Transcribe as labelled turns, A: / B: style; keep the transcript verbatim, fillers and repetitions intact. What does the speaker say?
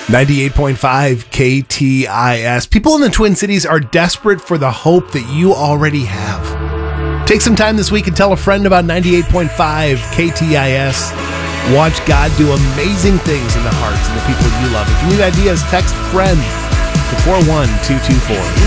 A: ninety-eight point five K T I S. People in the Twin Cities are desperate for the hope that you already have. Take some time this week and tell a friend about ninety-eight point five K T I S. Watch God do amazing things in the hearts of the people you love. If you need ideas, text FRIEND to four one two two four.